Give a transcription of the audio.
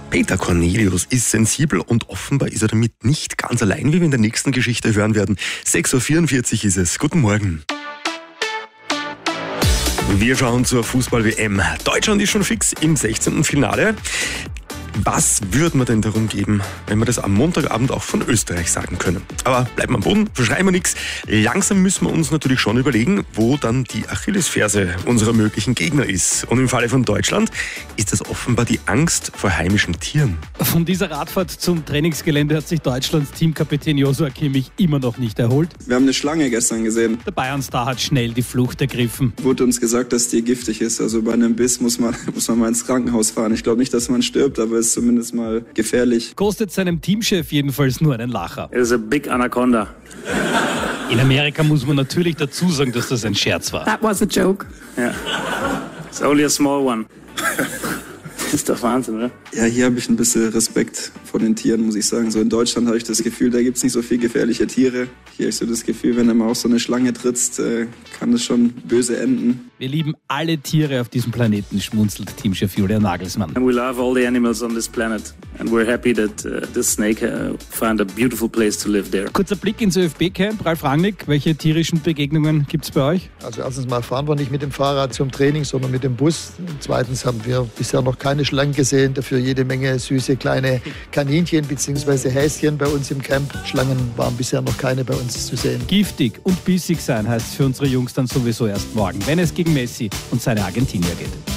Peter Cornelius ist sensibel und offenbar ist er damit nicht ganz allein, wie wir in der nächsten Geschichte hören werden. 6.44 Uhr ist es. Guten Morgen. Wir schauen zur Fußball-WM. Deutschland ist schon fix im 16. Finale. Was würde man denn darum geben, wenn wir das am Montagabend auch von Österreich sagen können? Aber bleiben wir am Boden, verschreien wir nichts. Langsam müssen wir uns natürlich schon überlegen, wo dann die Achillesferse unserer möglichen Gegner ist. Und im Falle von Deutschland ist das offenbar die Angst vor heimischen Tieren. Von dieser Radfahrt zum Trainingsgelände hat sich Deutschlands Teamkapitän Joshua Kimmich immer noch nicht erholt. Wir haben eine Schlange gestern gesehen. Der Bayern-Star hat schnell die Flucht ergriffen. Wurde uns gesagt, dass die giftig ist. Also bei einem Biss muss man mal ins Krankenhaus fahren. Ich glaube nicht, dass man stirbt, aber es ist zumindest mal gefährlich. Kostet seinem Teamchef jedenfalls nur einen Lacher. It is a big anaconda. In Amerika muss man natürlich dazu sagen, dass das ein Scherz war. That was a joke. Yeah. It's only a small one. Das ist doch Wahnsinn, oder? Ja, hier habe ich ein bisschen Respekt vor den Tieren, muss ich sagen. So in Deutschland habe ich das Gefühl, da gibt es nicht so viel gefährliche Tiere. Hier habe ich so das Gefühl, wenn er mal auf so eine Schlange trittst, kann das schon böse enden. Wir lieben alle Tiere auf diesem Planeten, schmunzelt Teamchef Julian Nagelsmann. And we love all the animals on this planet. And we're happy that this snake found a beautiful place to live there. Kurzer Blick ins ÖFB-Camp. Ralf Rangnick, welche tierischen Begegnungen gibt es bei euch? Also erstens mal fahren wir nicht mit dem Fahrrad zum Training, sondern mit dem Bus. Und zweitens haben wir bisher noch keine Schlangen gesehen, dafür jede Menge süße kleine Kaninchen bzw. Häschen bei uns im Camp. Schlangen waren bisher noch keine bei uns zu sehen. Giftig und bissig sein heißt für unsere Jungs dann sowieso erst morgen, wenn es gegen Messi und seine Argentinier geht.